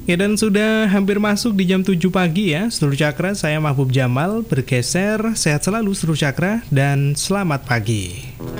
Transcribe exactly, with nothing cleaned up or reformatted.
Ya, dan sudah hampir masuk di jam tujuh pagi ya, seluruh cakra. Saya Mahbub Jamal bergeser. Sehat selalu seluruh cakra dan selamat pagi.